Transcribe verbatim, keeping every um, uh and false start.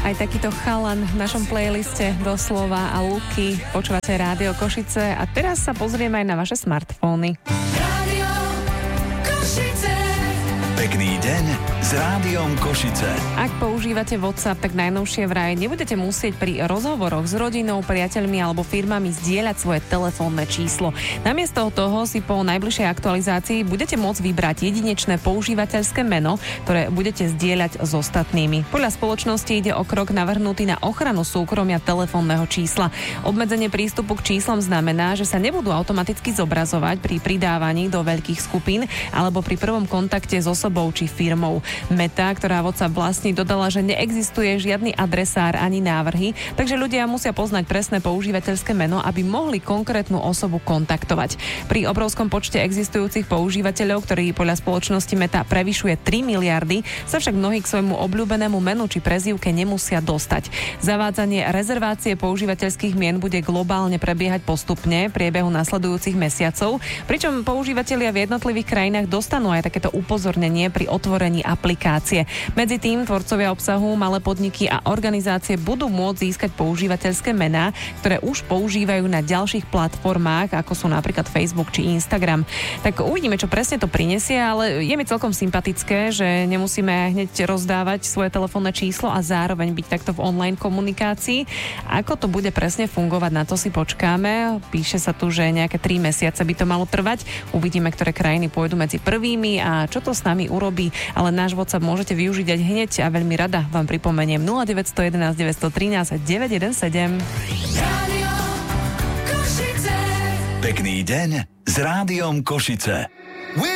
Aj takýto chalan v našom playliste doslova a Luky. Počúvate Rádio Košice a teraz sa pozrieme aj na vaše smartfóny. Rádio Košice. Pekný deň s Rádiom Košice. Ak používate WhatsApp, tak najnovšie vraj nebudete musieť pri rozhovoroch s rodinou, priateľmi alebo firmami zdieľať svoje telefónne číslo. Namiesto toho si po najbližšej aktualizácii budete môcť vybrať jedinečné používateľské meno, ktoré budete zdieľať s ostatnými. Podľa spoločnosti ide o krok navrhnutý na ochranu súkromia telefónneho čísla. Obmedzenie prístupu k číslom znamená, že sa nebudú automaticky zobrazovať pri pridávaní do veľkých skupín alebo pri prvom kontakte s osobou či firmou. Meta, ktorá WhatsApp vlastní, dodala, že neexistuje žiadny adresár ani návrhy, takže ľudia musia poznať presné používateľské meno, aby mohli konkrétnu osobu kontaktovať. Pri obrovskom počte existujúcich používateľov, ktorý podľa spoločnosti Meta prevyšuje tri miliardy, sa však mnohí k svojmu obľúbenému menu či prezývke nemusia dostať. Zavádzanie rezervácie používateľských mien bude globálne prebiehať postupne v priebehu nasledujúcich mesiacov, pričom používatelia v jednotlivých krajinách dostanú aj takéto upozornenie pri otvorení aplikácie. Medzi tým tvorcovia obsahu, malé podniky a organizácie budú môcť získať používateľské mená, ktoré už používajú na ďalších platformách, ako sú napríklad Facebook či Instagram. Tak uvidíme, čo presne to prinesie, ale je mi celkom sympatické, že nemusíme hneď rozdávať svoje telefónne číslo a zároveň byť takto v online komunikácii. Ako to bude presne fungovať, na to si počkáme. Píše sa tu, že nejaké tri mesiace by to malo trvať. Uvidíme, ktoré krajiny pôjdu medzi prvými a čo to s nami urobí, ale náš WhatsApp môžete využiť aj hneď a veľmi rada vám pripomeniem nula deväť jedna jedna deväť jedna tri deväť jeden sedem. Rádio Košice. Pekný deň s Rádiom Košice.